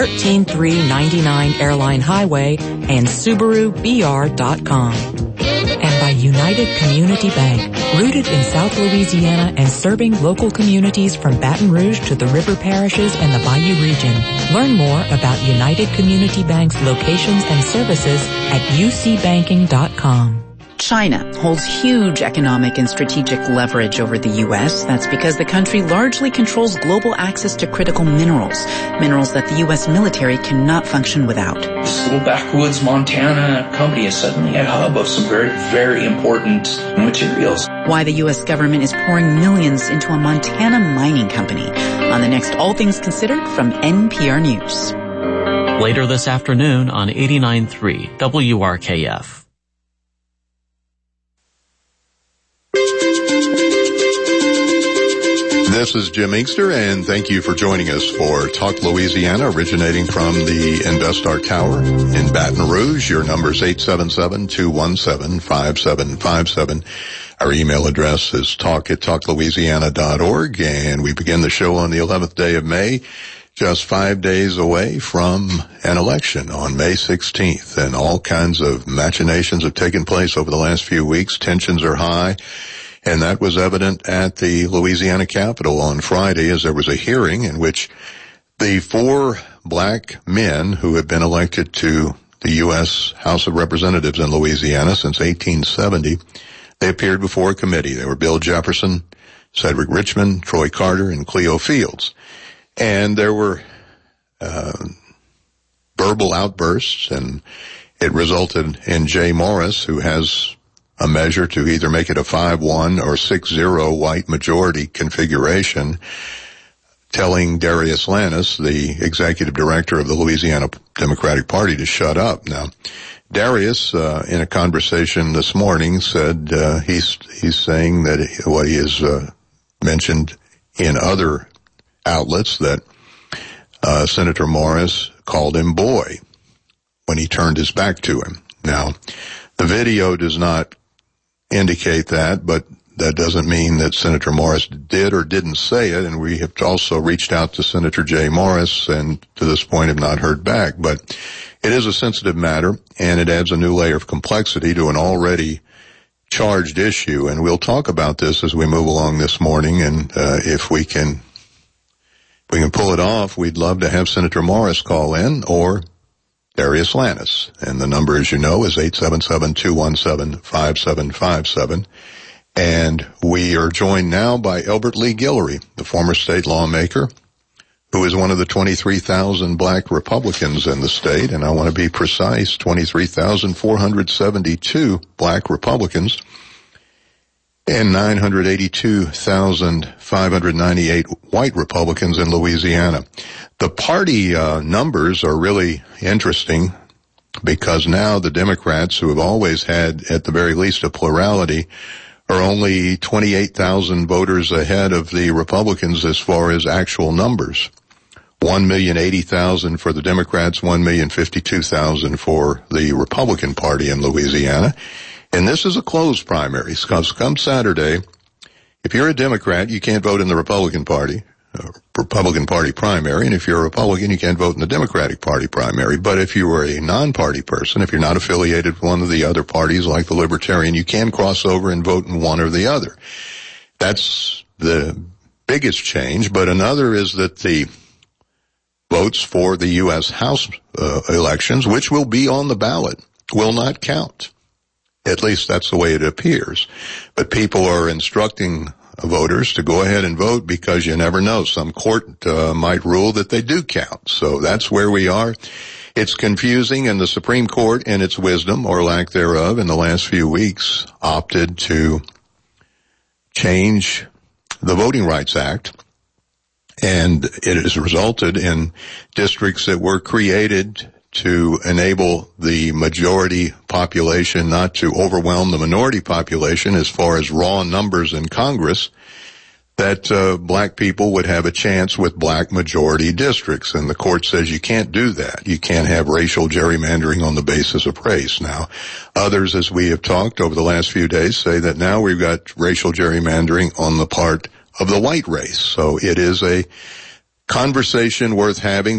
13399 Airline Highway and SubaruBR.com. And by United Community Bank, rooted in South Louisiana and serving local communities from Baton Rouge to the river parishes and the Bayou region. Learn more about United Community Bank's locations and services at ucbanking.com. China holds huge economic and strategic leverage over the U.S. That's because the country largely controls global access to critical minerals that the U.S. military cannot function without. This little backwoods Montana company is suddenly a hub of some very, very important materials. Why the U.S. government is pouring millions into a Montana mining company. On the next All Things Considered from NPR News. Later this afternoon on 89.3 WRKF. This is Jim Inkster, and thank you for joining us for Talk Louisiana, originating from the InvestStar Tower in Baton Rouge. Your number is 877-217-5757. Our email address is talk@talklouisiana.org, and we begin the show on the 11th day of May, just 5 days away from an election on May 16th, and all kinds of machinations have taken place over the last few weeks. Tensions are high. And that was evident at the Louisiana Capitol on Friday as there was a hearing in which the 4 black men who have been elected to the U.S. House of Representatives in Louisiana since 1870, they appeared before a committee. They were Bill Jefferson, Cedric Richmond, Troy Carter, and Cleo Fields. And there were verbal outbursts, and it resulted in Jay Morris, who has a measure to either make it a 5-1 or 6-0 white majority configuration, telling Darius Lannis, the executive director of the Louisiana Democratic Party, to shut up. Now, Darius, in a conversation this morning, said he's saying that what he has mentioned in other outlets, that Senator Morris called him boy when he turned his back to him. Now, the video does not indicate that, but that doesn't mean that Senator Morris did or didn't say it, and we have also reached out to Senator Jay Morris and to this point have not heard back. But it is a sensitive matter, and it adds a new layer of complexity to an already charged issue, and we'll talk about this as we move along this morning, and if we can pull it off, we'd love to have Senator Morris call in, or Darius Lannis. And the number, as you know, is 877-217-5757. And we are joined now by Elbert Lee Guillory, the former state lawmaker, who is one of the 23,000 black Republicans in the state. And I want to be precise, 23,472 black Republicans and 982,598 white Republicans in Louisiana. The party numbers are really interesting because now the Democrats, who have always had at the very least a plurality, are only 28,000 voters ahead of the Republicans as far as actual numbers. 1,080,000 for the Democrats, 1,052,000 for the Republican Party in Louisiana. And this is a closed primary, because come Saturday, if you're a Democrat, you can't vote in the Republican Party primary, and if you're a Republican, you can't vote in the Democratic Party primary. But if you were a non-party person, if you're not affiliated with one of the other parties like the Libertarian, you can cross over and vote in one or the other. That's the biggest change. But another is that the votes for the U.S. House elections, which will be on the ballot, will not count. At least that's the way it appears. But people are instructing voters to go ahead and vote because you never know. Some court might rule that they do count. So that's where we are. It's confusing, and the Supreme Court, in its wisdom or lack thereof in the last few weeks, opted to change the Voting Rights Act. And it has resulted in districts that were created to enable the majority population not to overwhelm the minority population as far as raw numbers in Congress, that black people would have a chance with black majority districts. And the court says you can't do that. You can't have racial gerrymandering on the basis of race. Now, others, as we have talked over the last few days, say that now we've got racial gerrymandering on the part of the white race. So it is a conversation worth having.